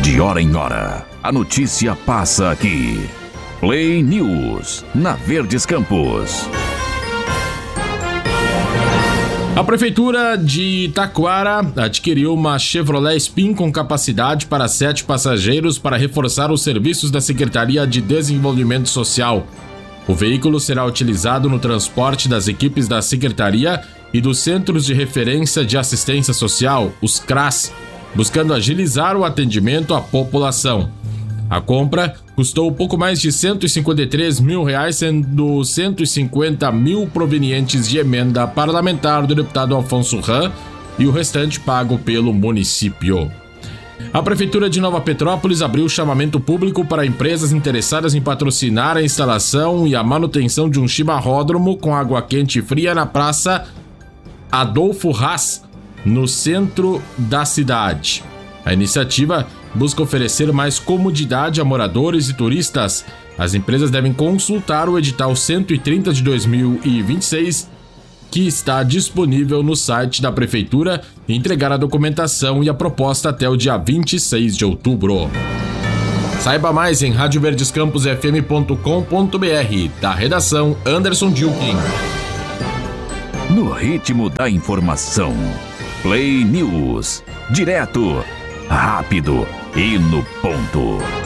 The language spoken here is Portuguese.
De hora em hora, a notícia passa aqui. Play News, na Verdes Campos. A Prefeitura de Taquara adquiriu uma Chevrolet Spin com capacidade para 7 passageiros para reforçar os serviços da Secretaria de Desenvolvimento Social. O veículo será utilizado no transporte das equipes da Secretaria e dos Centros de Referência de Assistência Social, os CRAS, buscando agilizar o atendimento à população. A compra custou pouco mais de R$153 mil, sendo 150 mil provenientes de emenda parlamentar do deputado Alfonso Ram e o restante pago pelo município. A Prefeitura de Nova Petrópolis abriu chamamento público para empresas interessadas em patrocinar a instalação e a manutenção de um chimarródromo com água quente e fria na Praça Adolfo Haas, no centro da cidade. A iniciativa busca oferecer mais comodidade a moradores e turistas. As empresas devem consultar o edital 130 de 2026, que está disponível no site da Prefeitura, e entregar a documentação e a proposta até o dia 26 de outubro. Saiba mais em radioverdescamposfm.com.br. Da redação, Anderson Dilkin. No ritmo da informação. Play News. Direto, rápido e no ponto.